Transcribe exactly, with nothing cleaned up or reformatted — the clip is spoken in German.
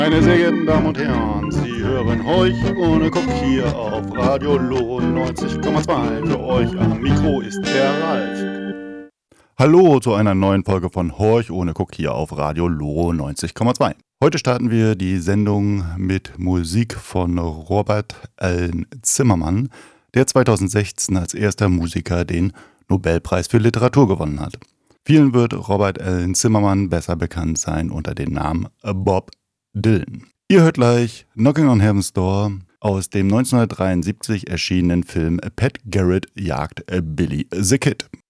Meine sehr geehrten Damen und Herren, Sie hören Horch ohne Guck hier auf Radio Loro neunzig Komma zwei. Für euch am Mikro ist der Ralf. Hallo zu einer neuen Folge von Horch ohne Guck hier auf Radio Loro neunzig Komma zwei. Heute starten wir die Sendung mit Musik von Robert Allen Zimmermann, der zweitausendsechzehn als erster Musiker den Nobelpreis für Literatur gewonnen hat. Vielen wird Robert Allen Zimmermann besser bekannt sein unter dem Namen Bob Dylan. Ihr hört gleich Knocking on Heaven's Door aus dem neunzehnhundertdreiundsiebzig erschienenen Film Pat Garrett jagt Billy the Kid.